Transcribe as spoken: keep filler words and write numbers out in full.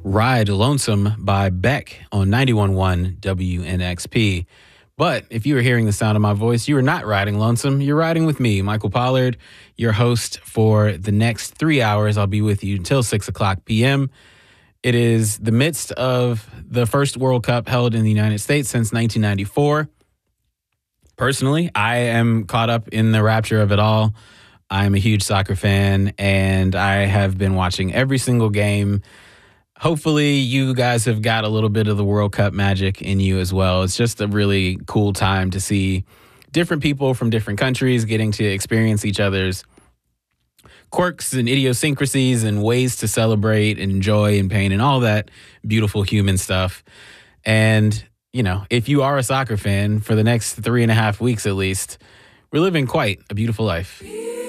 Ride Lonesome by Beck on ninety-one point one W N X P. But if you are hearing the sound of my voice, you are not riding lonesome. You're riding with me, Michael Pollard, your host for the next three hours. I'll be with you until six o'clock p.m. It is the midst of the first World Cup held in the United States since nineteen ninety-four. Personally, I am caught up in the rapture of it all. I'm a huge soccer fan, and I have been watching every single game. Hopefully, you guys have got a little bit of the World Cup magic in you as well. It's just a really cool time to see different people from different countries getting to experience each other's quirks and idiosyncrasies and ways to celebrate and joy and pain and all that beautiful human stuff. And, you know, if you are a soccer fan, for the next three and a half weeks at least, we're living quite a beautiful life.